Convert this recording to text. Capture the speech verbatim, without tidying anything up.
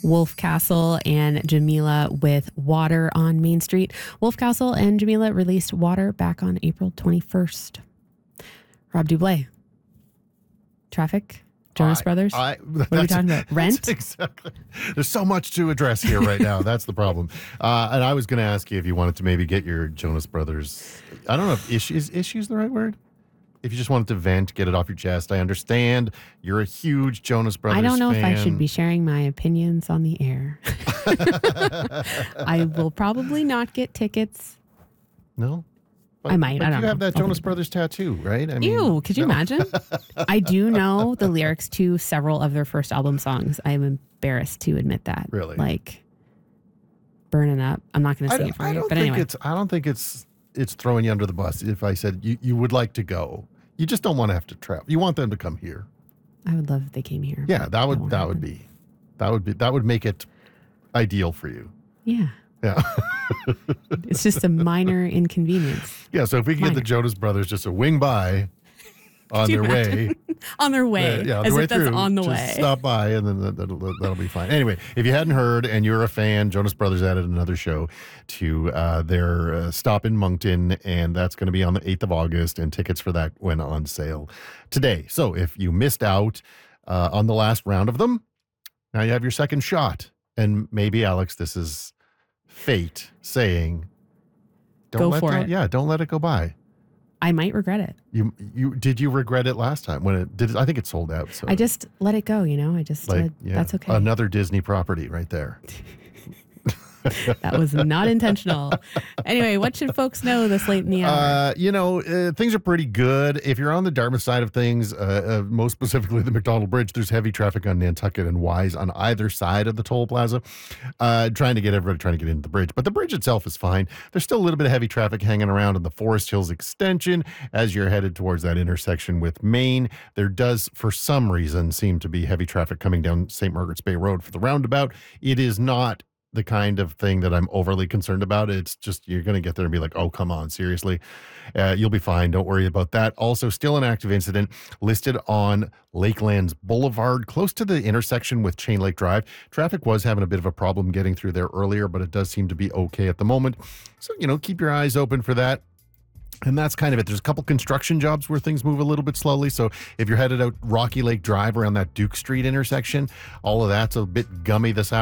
Wolf Castle and Jamila with Water on Main Street. Wolf Castle and Jamila released Water back on April twenty-first. Rob Dublé. Traffic? Jonas I, Brothers? I, what are we talking about? Rent? Exactly. There's so much to address here right now. That's the problem. Uh, and I was going to ask you if you wanted to maybe get your Jonas Brothers. I don't know if issues issues the right word. If you just wanted to vent, get it off your chest. I understand you're a huge Jonas Brothers fan. I don't know fan. if I should be sharing my opinions on the air. I will probably not get tickets. No. But, I might. But I don't you know. have that I'll Jonas Brothers tattoo, right? I mean, Ew, could you no. imagine? I do know the lyrics to several of their first album songs. I'm embarrassed to admit that. Really? Like, Burning Up. I'm not going to sing I, it for I you. don't But think anyway. it's. I don't think it's. It's throwing you under the bus. If I said you, you would like to go, you just don't want to have to travel. You want them to come here. I would love if they came here. Yeah, that would won't that would happen. be, that would be that would make it ideal for you. Yeah. Yeah. It's just a minor inconvenience. Yeah, so if we can Minor. get the Jonas Brothers just to wing by on you their way. On their way. uh, yeah, on as their way if that's through, on the just way. stop by and then that- that'll, that'll be fine. Anyway, if you hadn't heard and you're a fan, Jonas Brothers added another show to uh, their uh, stop in Moncton, and that's going to be on the eighth of August, and tickets for that went on sale today. So if you missed out uh, on the last round of them, now you have your second shot. And maybe, Alex, this is fate saying, don't Go let for the- it. Yeah, don't let it go by. I might regret it. You you did you regret it last time when it did? I think it sold out. So I just let it go, you know? I just, like uh, yeah, that's okay. Another Disney property right there. That was not intentional. Anyway, what should folks know this late in the hour? Uh, you know, uh, things are pretty good. If you're on the Dartmouth side of things, uh, uh, most specifically the McDonald Bridge, there's heavy traffic on Nantucket and Wise on either side of the toll plaza, uh, trying to get everybody trying to get into the bridge. But the bridge itself is fine. There's still a little bit of heavy traffic hanging around on the Forest Hills extension as you're headed towards that intersection with Maine. There does, for some reason, seem to be heavy traffic coming down Saint Margaret's Bay Road for the roundabout. It is not the kind of thing that I'm overly concerned about. It's just, you're going to get there and be like, oh, come on, seriously. Uh, you'll be fine. Don't worry about that. Also, still an active incident listed on Lakelands Boulevard, close to the intersection with Chain Lake Drive. Traffic was having a bit of a problem getting through there earlier, but it does seem to be okay at the moment. So, you know, keep your eyes open for that. And that's kind of it. There's a couple construction jobs where things move a little bit slowly. So if you're headed out Rocky Lake Drive around that Duke Street intersection, all of that's a bit gummy this hour.